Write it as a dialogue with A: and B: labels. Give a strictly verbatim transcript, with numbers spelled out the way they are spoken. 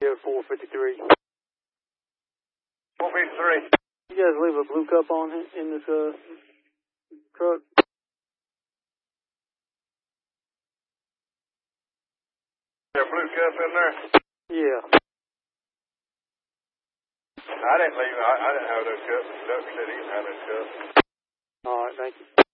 A: radio four fifty-three.
B: four fifty-three.
A: You guys leave a blue cup on in this uh, truck?
B: There a blue cup in there?
A: Yeah.
B: I didn't leave. I, I didn't have those cups. The doctor said he didn't have those cups.
A: All right, thank you.